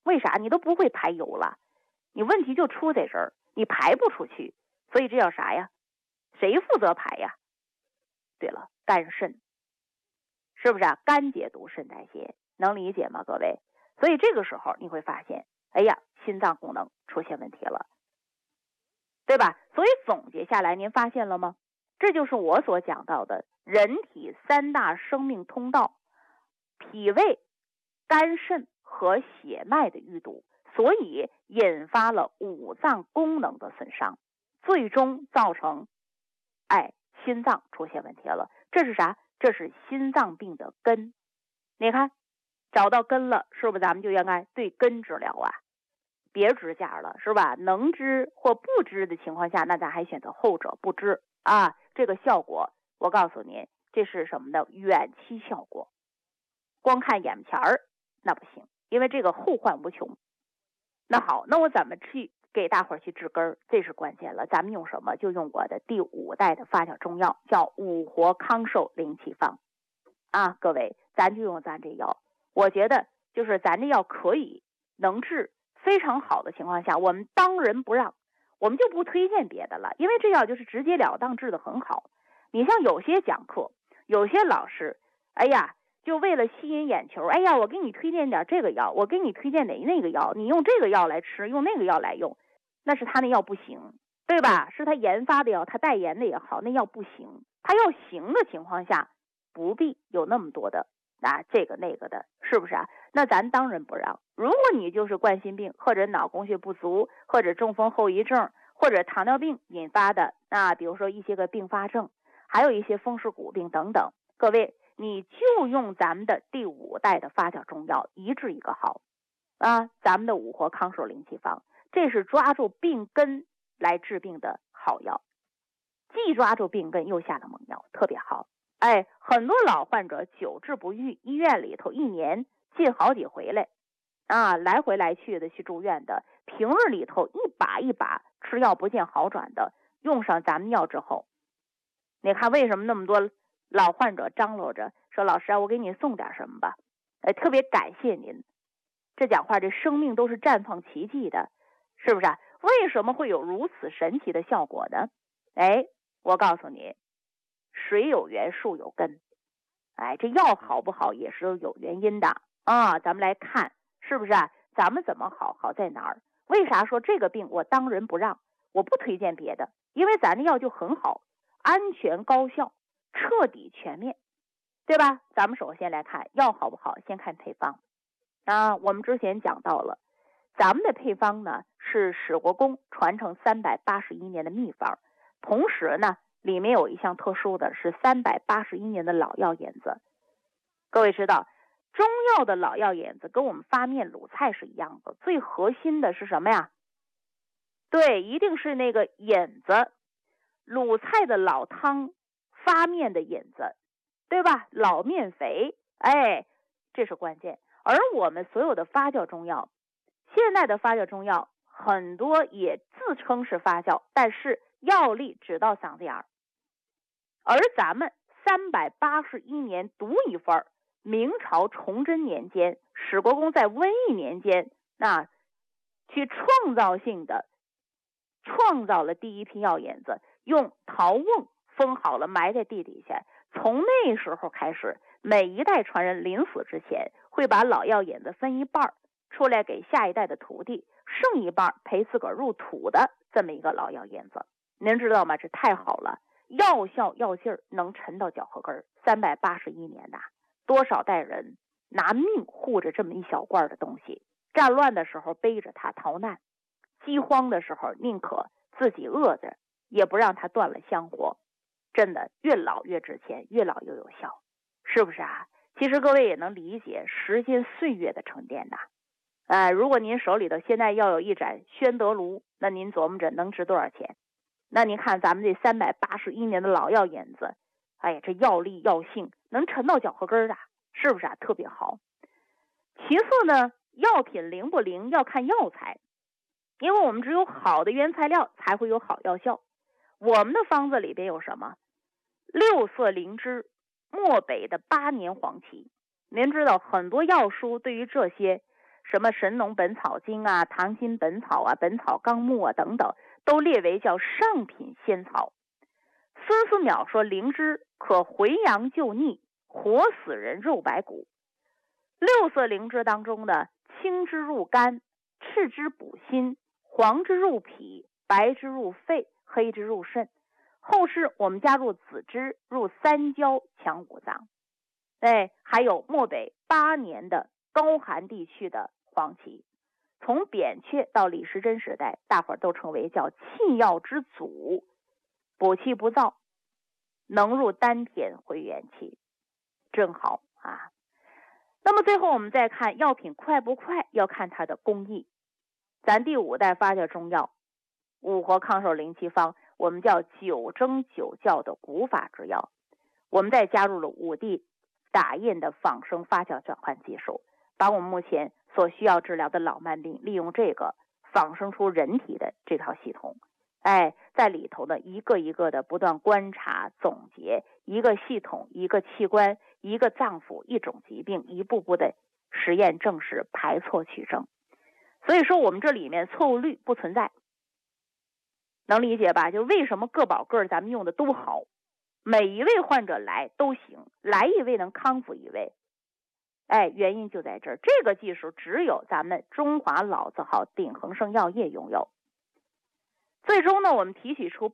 为啥？你都不会排油了，你问题就出在这儿，你排不出去，所以这叫啥呀？谁负责排呀？对了，肝肾，是不是啊？肝解毒，肾代谢，能理解吗，各位？所以这个时候你会发现，哎呀，心脏功能出现问题了，对吧？所以总结下来，您发现了吗？这就是我所讲到的人体三大生命通道，脾胃、肝肾和血脉的淤堵，所以引发了五脏功能的损伤，最终造成心脏出现问题了。这是啥？这是心脏病的根。你看找到根了，是不是咱们就应该对根治疗啊？别支架了，是吧？能治或不治的情况下，那咱还选择后者，不治啊。这个效果我告诉您，这是什么呢？远期效果，光看眼前儿那不行，因为这个后患无穷。那好，那我怎么去给大伙儿去治根儿？这是关键了。咱们用什么？就用我的第5代的发酵中药，叫五活康寿灵气方啊。各位，咱就用咱这药，我觉得就是咱这药可以能治非常好的情况下，我们当仁不让，我们就不推荐别的了，因为这药就是直截了当治得很好。你像有些讲课，有些老师，哎呀，就为了吸引眼球，哎呀，我给你推荐点这个药，我给你推荐那个药，你用这个药来吃，用那个药来用，那是他那药不行，对吧？是他研发的药，他代言的也好，那药不行。他要行的情况下，不必有那么多的这个那个的，是不是啊？那咱当仁不让。如果你就是冠心病，或者脑供血不足，或者中风后遗症，或者糖尿病引发的比如说一些个并发症，还有一些风湿骨病等等，各位你就用咱们的第5代的发酵中药，一治一个好啊！咱们的五活康寿灵气方，这是抓住病根来治病的好药，既抓住病根又下了猛药，特别好。很多老患者久治不愈，医院里头1年进好几回来来回来去的去住院的，平日里头一把一把吃药不见好转的，用上咱们药之后，你看为什么那么多老患者张罗着说，老师啊，我给你送点什么吧，特别感谢您。这讲话，这生命都是绽放奇迹的，是不是啊？为什么会有如此神奇的效果呢？我告诉你，水有源，树有根。这药好不好也是有原因的啊。咱们来看，是不是啊？咱们怎么好？好在哪儿？为啥说这个病我当仁不让，我不推荐别的？因为咱的药就很好，安全高效，彻底全面，对吧？咱们首先来看药好不好，先看配方我们之前讲到了，咱们的配方呢是史国公传承381年的秘方，同时呢里面有一项特殊的是381年的老药引子。各位知道中药的老药引子跟我们发面卤菜是一样的，最核心的是什么呀？对，一定是那个引子，卤菜的老汤，发面的引子，对吧？老面肥，这是关键。而我们所有的发酵中药，现在的发酵中药很多也自称是发酵，但是药力只到嗓子眼儿。而咱们381年独一份，明朝崇祯年间，史国公在瘟疫年间去创造性的创造了第一批药引子，用陶瓮封好了，埋在地底下。从那时候开始，每一代传人临死之前会把老药引子分一半出来给下一代的徒弟，剩一半陪自个儿入土的这么一个老药引子。您知道吗？这太好了，药效药劲儿能沉到脚后跟。381年多少代人拿命护着这么一小罐的东西，战乱的时候背着它逃难，饥荒的时候宁可自己饿着也不让它断了香火。真的越老越值钱，越老越有效，是不是啊？其实各位也能理解时间岁月的沉淀如果您手里头现在要有一盏宣德炉，那您琢磨着能值多少钱？那您看咱们这381年的老药引子，这药力药性能沉到脚后跟是不是特别好。其次呢，药品灵不灵要看药材，因为我们只有好的原材料才会有好药效。我们的方子里边有什么？6色灵芝，漠北的8年黄芪。您知道很多药书对于这些什么《神农本草经》啊、《唐今本草》啊、《本草纲目》啊等等，都列为叫上品仙草。孙思邈说灵芝可回阳救逆，活死人肉白骨。六色灵芝当中呢，青之入肝，赤之补心，黄之入脾，白之入肺，黑之入肾。后世我们加入紫芝入三焦，强五脏。还有漠北8年的高寒地区的黄芪，从扁鹊到李时珍时代，大伙儿都称为叫气药之祖，补气不燥，能入丹田回元气，真好啊。那么最后我们再看药品快不快，要看它的工艺。咱第5代发酵中药五活康寿灵气方，我们叫9蒸9校的古法制药，我们再加入了5D打印的仿生发酵转换技术，把我们目前所需要治疗的老慢病利用这个仿生出人体的这套系统。在里头呢一个一个的不断观察总结，一个系统一个器官一个脏腑一种疾病，一步步的实验证实，排错取证。所以说我们这里面错误率不存在，能理解吧？就为什么个保个咱们用的都好，每一位患者来都行，来一位能康复一位。原因就在这儿，这个技术只有咱们中华老字号鼎恒生药业拥有。最终呢，我们提取出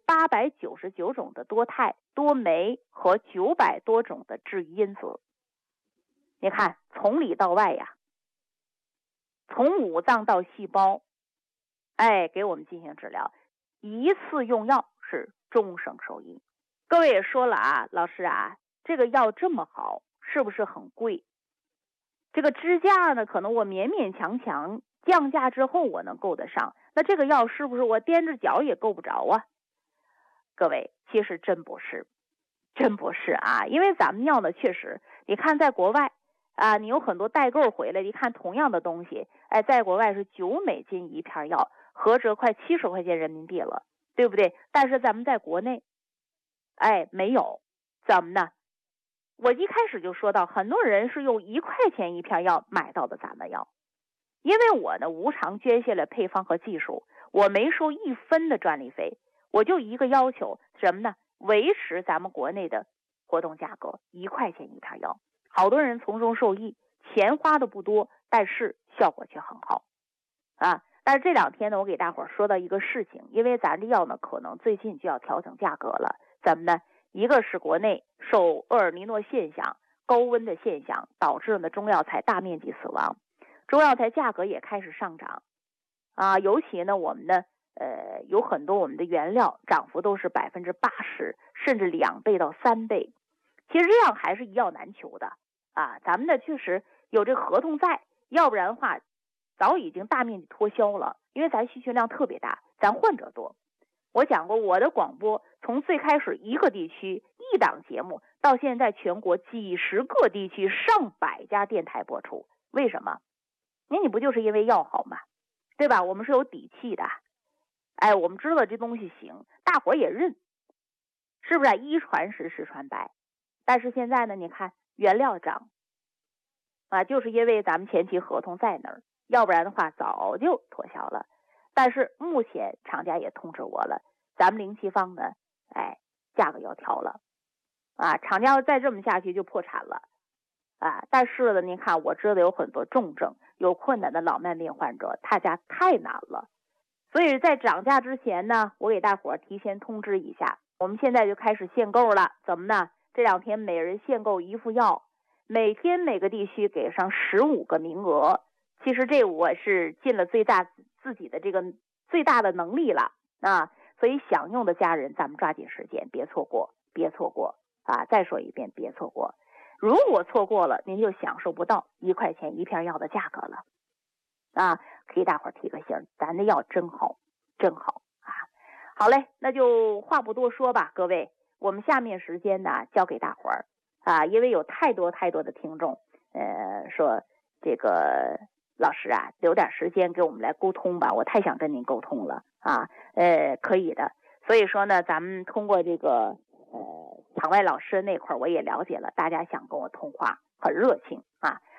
899种的多肽、多酶和900多种的治愈因子。你看，从里到外呀，从五脏到细胞，给我们进行治疗，一次用药是终生受益。各位也说了啊，老师啊，这个药这么好，是不是很贵？这个支架呢，可能我勉勉强强降价之后我能够得上，那这个药是不是我踮着脚也够不着啊？各位，其实真不是啊，因为咱们药呢，确实，你看在国外啊，你有很多代购回来，你看同样的东西，在国外是9美金一片药，合着快70块钱人民币了，对不对？但是咱们在国内，没有，怎么呢？我一开始就说到，很多人是用1块钱一片药买到的咱们药，因为我呢无偿捐献了配方和技术，我没收1分的专利费，我就一个要求，什么呢？维持咱们国内的活动价格，1块钱一片药，好多人从中受益，钱花的不多，但是效果却很好啊。但是这2天呢，我给大伙儿说到一个事情，因为咱这药呢可能最近就要调整价格了，怎么呢？一个是国内受厄尔尼诺现象、高温的现象导致了中药材大面积死亡，中药材价格也开始上涨啊。尤其呢，我们呢有很多我们的原料涨幅都是80%，甚至2倍到3倍。其实这样还是一药难求的啊。咱们呢确实有这个合同在，要不然的话早已经大面积脱销了，因为咱需求量特别大，咱患者多。我讲过，我的广播从最开始一个地区1档节目，到现在全国几十个地区上百家电台播出。为什么？你不就是因为药好吗？对吧？我们是有底气的，我们知道这东西行，大伙也认，是不是？一传十，十传百。但是现在呢，你看原料涨啊，就是因为咱们前期合同在那儿，要不然的话早就脱销了。但是目前厂家也通知我了，咱们灵气方呢，价格要调了啊，厂家要再这么下去就破产了啊。但是呢，您看我知道有很多重症有困难的老慢病患者，他家太难了，所以在涨价之前呢，我给大伙儿提前通知一下，我们现在就开始限购了。怎么呢？这2天每人限购1副药，每天每个地区给上15个名额。其实这我是尽了自己的这个最大的能力了啊，所以想用的家人咱们抓紧时间，别错过啊！再说一遍，别错过。如果错过了，您就享受不到1块钱一片药的价格了啊！给大伙儿提个醒，咱的药真好啊！好嘞，那就话不多说吧，各位，我们下面时间呢交给大伙儿啊，因为有太多的听众说这个老师啊，留点时间给我们来沟通吧，我太想跟您沟通了啊。可以的。所以说呢，咱们通过这个场外老师那块儿我也了解了，大家想跟我通话很热情啊。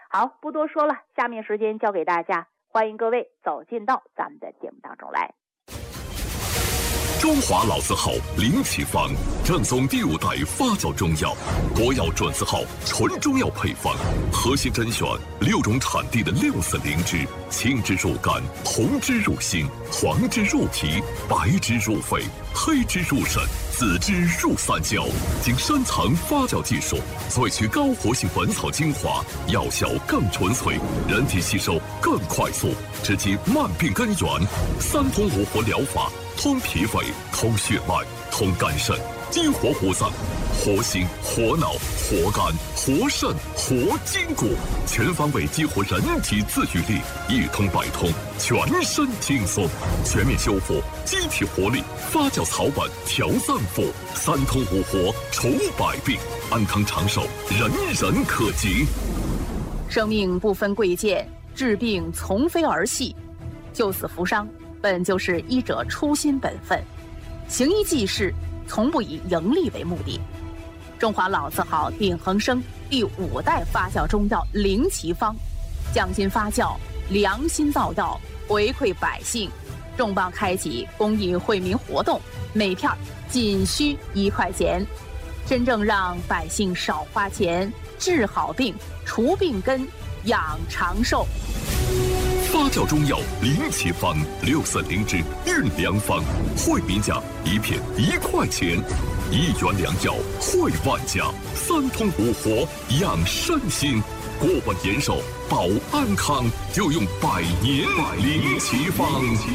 好，不多说了，下面时间交给大家，欢迎各位走进到咱们的节目当中来。 中华老字号灵启坊正宗第5代发酵中药，国药准字号纯中药配方，核心甄选6种产地的6·4灵芝，青汁入肝，红汁入心，黄汁入脾，白汁入肺，黑汁入肾，紫汁入三焦，经深层发酵技术萃取高活性本草精华，药效更纯粹，人体吸收更快速，直击慢病根源。3通5活疗法，通脾肺，通血脉，通肝肾，激活五脏，活心、活脑、活肝、活肾、活筋骨，全方位激活人体自愈力，一通百通，全身轻松，全面修复机体活力，发酵草本，调脏腑，3通5活，除百病，安康长寿，人人可及。 生命不分贵贱，治病从非儿戏，救死扶伤本就是医者初心本分，行医济世，从不以盈利为目的。中华老字号鼎恒生第5代发酵中药灵奇方，匠心发酵，良心造药，回馈百姓，重磅开启公益惠民活动，每片仅需1块钱，真正让百姓少花钱，治好病，除病根，养长寿。 发酵中药灵启方6·4灵芝运良方，惠民价1片1块钱，1元良药惠万家，3通5活养身心，过问延寿保安康，就用100年灵启方。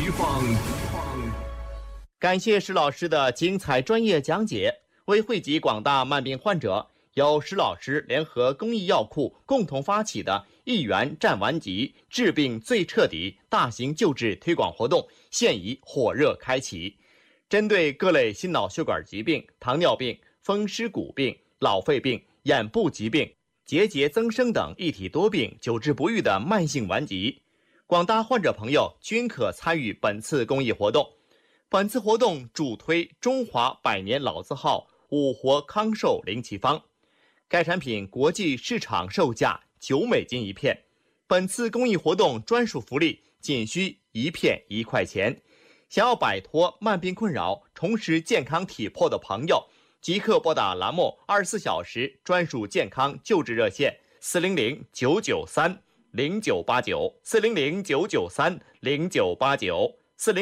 感谢石老师的精彩专业讲解。为惠及广大慢病患者，由石老师联合公益药库共同发起的1元战顽疾，治病最彻底大型救治推广活动现已火热开启。针对各类心脑血管疾病、糖尿病、风湿骨病、老肺病、眼部疾病、结节增生等一体多病久治不愈的慢性顽疾，广大患者朋友均可参与本次公益活动。本次活动主推中华100年老字号5活康寿灵奇方，该产品国际市场售价9美金1片，本次公益活动专属福利仅需1片1块钱。想要摆脱慢病困扰，重拾健康体魄的朋友，即刻拨打栏目24小时专属健康救治热线400-993-0989 400-993-0989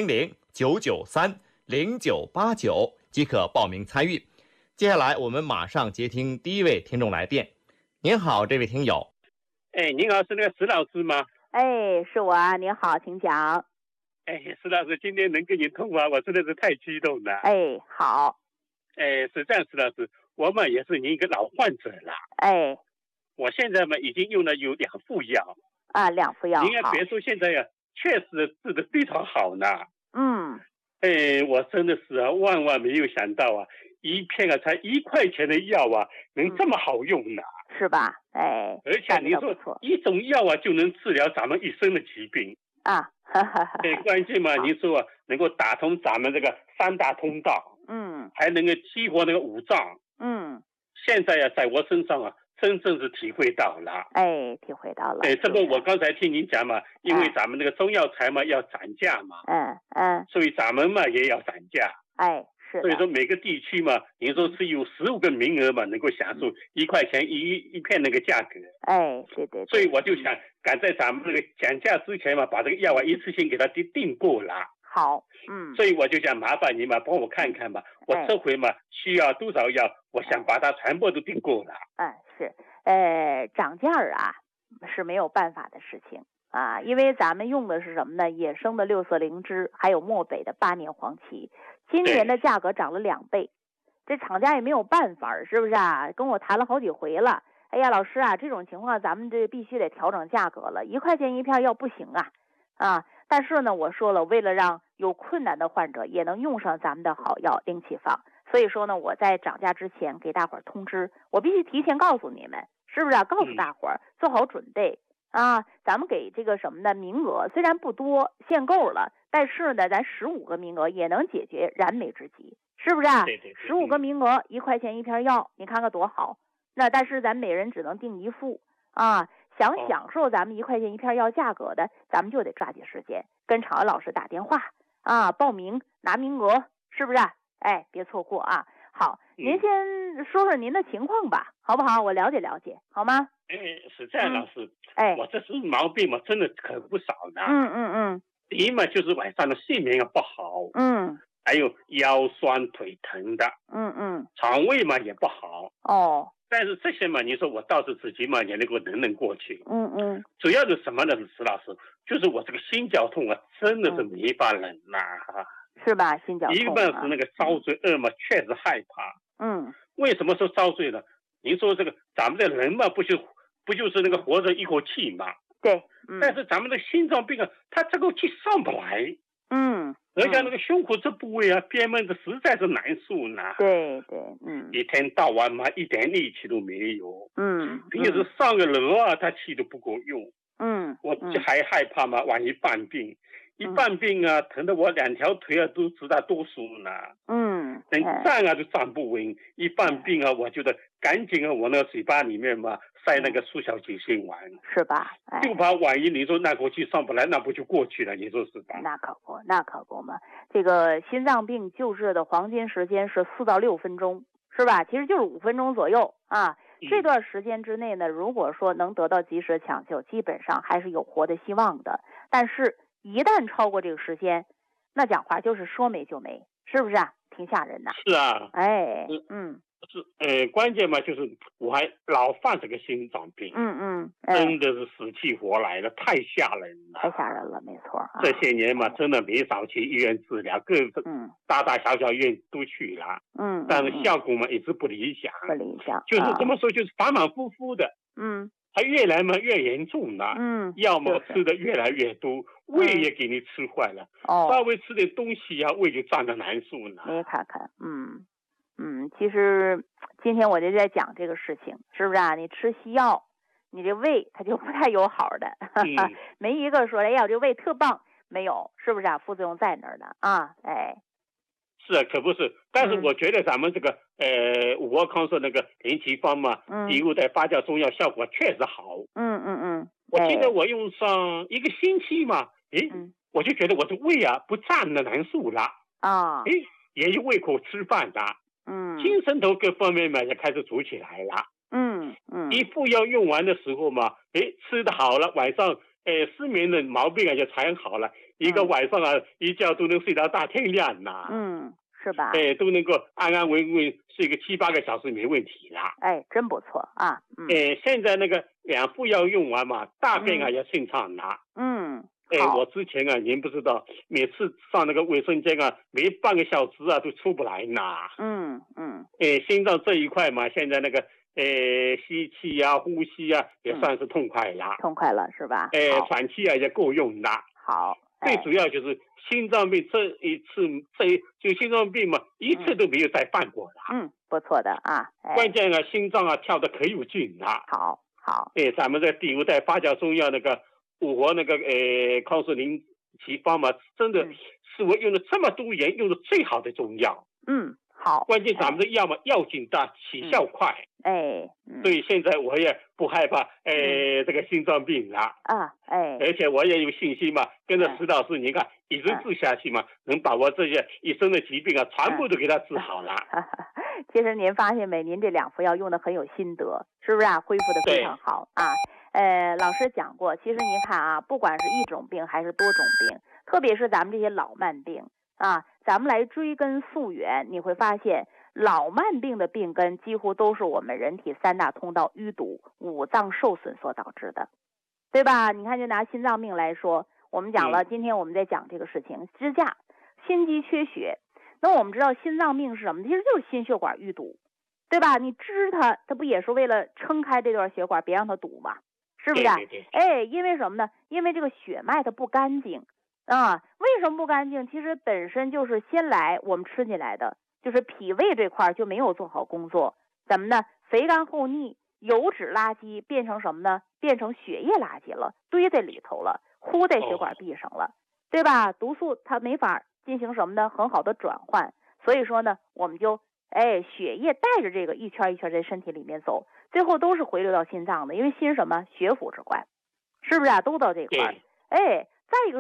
400-993-0989即可报名参与。接下来我们马上接听第一位听众来电。您好，这位听友。 您好，是那个石老师吗？ 是我啊，您好，请讲。 石老师，今天能跟你通话，我真的是太激动了。 好。 是这样，石老师，我们也是您一个老患者了。我现在嘛已经用了有2副药啊，2副药。 您也别说，现在呀，确实治得非常好呢。我真的是万万没有想到啊，1片才1块钱的药啊，能这么好用呢， 是吧？ 而且您说1种药啊就能治疗咱们一生的疾病啊。 关键嘛，您说能够打通咱们这个3大通道，还能够激活那个五脏，现在呀，在我身上啊，真正是体会到了。 体会到了。 这个我刚才听您讲嘛，因为咱们那个中药材嘛要涨价嘛，所以咱们嘛也要涨价。 是的。 所以说每个地区嘛，您说是有15个名额嘛，能够享受1块钱一片那个价格。 对。 所以我就想赶在咱们那个讲价之前嘛，把这个药啊一次性给它订过了。 好。 所以我就想麻烦您嘛，帮我看看吧，我这回嘛需要多少药，我想把它全部都订过了。 是。涨价啊是没有办法的事情啊，因为咱们用的是什么呢？野生的6·4灵芝，还有漠北的8年黄芪，今年的价格涨了2倍，这厂家也没有办法，是不是啊？跟我谈了好几回了。老师啊，这种情况咱们这必须得调整价格了，1块钱1片药不行啊。但是呢，我说了，为了让有困难的患者也能用上咱们的好药灵启方，所以说呢，我在涨价之前给大伙儿通知，我必须提前告诉你们，是不是啊？告诉大伙儿做好准备啊。咱们给这个什么呢？名额虽然不多，限购了，但是呢，咱15个名额也能解决燃眉之急，是不是啊？15个名额，1块钱1片药，你看看多好。那但是咱每人只能订1副啊。 想享受咱们1块钱1片药价格的，咱们就得抓紧时间跟昶恩老师打电话啊，报名拿名额，是不是？哎，别错过啊！好，您先说说您的情况吧，好不好？我了解了解，好吗？ 是这样，老师。我这是毛病嘛，真的可不少呢。第一嘛，就是晚上的睡眠不好。还有腰酸腿疼的。肠胃嘛也不好。但是这些嘛，你说我倒是自己嘛也能过去。主要是什么呢，石老师？就是我这个心绞痛啊，真的是没法忍呐。 是吧？心绞痛。 一个是那个遭罪恶嘛，确实害怕。为什么说遭罪呢？您说这个咱们的人嘛，不就是那个活着一口气嘛？ 对。 但是咱们的心脏病啊，他这口气上不来。而且那个胸口这部位啊，憋闷的实在是难受呢。 对。 一天到晚嘛，一点力气都没有。平时上个楼啊，他气都不够用。我还害怕嘛，万一犯病。一犯病啊，疼得我2条腿啊都直打哆嗦呢。连站啊都站不稳。一犯病啊，我就得赶紧啊，我那个嘴巴里面嘛塞那个速效救心丸， 是吧？ 就怕万一你说那口气上不来，那不就过去了？你说是吧？ 那可不嘛。这个心脏病救治的黄金时间是4到6分钟，是吧？其实就是5分钟左右啊。这段时间之内呢，如果说能得到及时抢救，基本上还是有活的希望的。但是一旦超过这个时间，那讲话就是说没就没，是不是啊？挺吓人的。 是啊。关键嘛，就是我还老犯这个心脏病。真的是死去活来的，太吓人了。 太吓人了，没错。 这些年嘛，真的没少去医院治疗，各大大小小医院都去了。但是效果嘛一直不理想。就是怎么说，就是反反复复的。它越来嘛越严重了。药嘛吃的越来越多，胃也给你吃坏了。稍微吃点东西啊，胃就胀得难受了。 你看看。其实今天我就在讲这个事情，是不是啊？你吃西药，你这胃它就不太友好的。没一个说哎呀，我这胃特棒，没有，是不是啊？副作用在那儿呢啊。 是啊，可不是。但是我觉得咱们这个五国康说那个林奇方嘛，第5代发酵中药效果确实好。我记得我用上1个星期嘛，我就觉得我的胃啊不胀的难受了啊，也有胃口吃饭的。精神头各方面嘛也开始足起来了。一副药用完的时候嘛，吃得好了，晚上失眠的毛病啊就全好了。一个晚上啊一觉都能睡到大天亮呐。 是吧？ 都能够安安稳稳睡个7、8个小时没问题了。 真不错啊。 现在那个2副药用完嘛，大便啊也顺畅了。我之前啊，您不知道，每次上那个卫生间啊，没半个小时啊都出不来呢。心脏这一块嘛，现在那个吸气啊、呼吸啊也算是痛快了。 痛快了是吧？ 喘气啊也够用的。 好。 最主要就是心脏病这一次，就心脏病嘛，一次都没有再犯过了。 不错的啊。 关键啊，心脏啊跳得可有劲了。 好。 咱们这第5代发酵中药那个五国那个康素林奇方嘛，真的是我用了这么多年用的最好的中药。 好。 关键咱们的药嘛，药劲大，起效快。所以现在我也不害怕这个心脏病了啊。 而且我也有信心嘛，跟着石老师，你看一直治下去嘛，能把我这些一生的疾病啊，全部都给他治好了。 其实您发现没？您这2副药用的很有心得，是不是啊？恢复的非常好啊。老师讲过，其实您看啊，不管是1种病还是多种病，特别是咱们这些老慢病啊，咱们来追根溯源，你会发现老慢病的病根几乎都是我们人体3大通道淤堵、5脏受损所导致的，对吧？你看，就拿心脏病来说，我们讲了，今天我们在讲这个事情，支架、心肌缺血。那我们知道心脏病是什么？其实就是心血管淤堵，对吧？你支它不也是为了撑开这段血管，别让它堵吗？是不是？因为什么呢？因为这个血脉它不干净啊。为什么不干净？其实本身就是先来我们吃进来的，就是脾胃这块就没有做好工作。怎么呢？肥甘厚腻、油脂垃圾变成什么呢？变成血液垃圾了，堆在里头了，糊在血管壁上了，对吧？毒素它没法进行什么呢？很好的转换。所以说呢，我们就血液带着这个一圈一圈在身体里面走， 最后都是回流到心脏的，因为心什么？血府之官，是不是啊？都到这块儿。哎，再一个